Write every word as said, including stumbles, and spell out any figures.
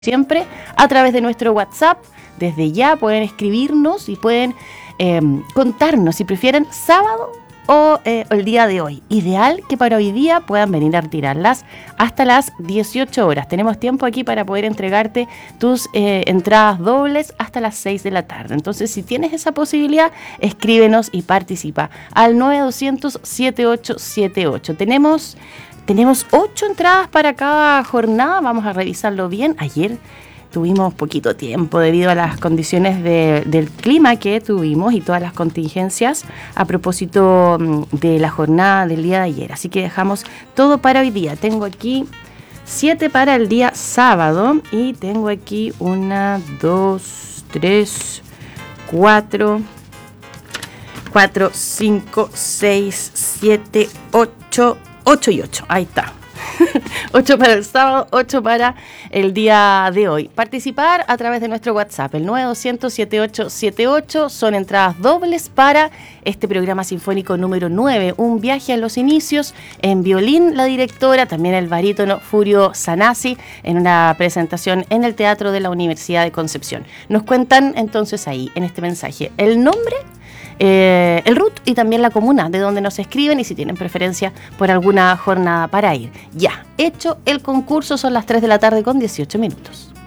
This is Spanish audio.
siempre a través de nuestro WhatsApp. Desde ya pueden escribirnos y pueden eh, contarnos si prefieren sábado o eh, el día de hoy. Ideal que para hoy día puedan venir a retirarlas hasta las dieciocho horas. Tenemos tiempo aquí para poder entregarte tus eh, entradas dobles hasta las seis de la tarde. Entonces, si tienes esa posibilidad, escríbenos y participa al nueve doscientos, setenta y ocho setenta y ocho. Tenemos... Tenemos ocho entradas para cada jornada, vamos a revisarlo bien. Ayer tuvimos poquito tiempo debido a las condiciones de, del clima que tuvimos y todas las contingencias a propósito de la jornada del día de ayer. Así que dejamos todo para hoy día. Tengo aquí siete para el día sábado y tengo aquí una, dos, tres, cuatro, cuatro, cinco, seis, siete, ocho. ocho y ocho, ahí está. ocho para el sábado, ocho para el día de hoy. Participar a través de nuestro WhatsApp, el nueve doscientos, setenta y ocho setenta y ocho. Son entradas dobles para este programa sinfónico número nueve, un viaje a los inicios. En violín, la directora, también el barítono Furio Sanasi, en una presentación en el Teatro de la Universidad de Concepción. Nos cuentan entonces ahí, en este mensaje, el nombre, Eh, el R U T y también la comuna de donde nos escriben y si tienen preferencia por alguna jornada para ir. Ya, hecho el concurso, son las tres de la tarde con dieciocho minutos.